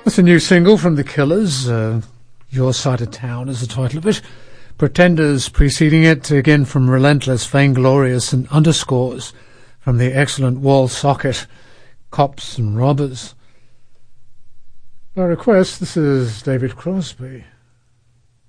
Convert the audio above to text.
That's a new single from The Killers. Your Side of Town is the title of it. Pretenders preceding it, again from Relentless, Vainglorious, and Underscores from the excellent Wall Socket, Cops and Robbers. By request, this is David Crosby.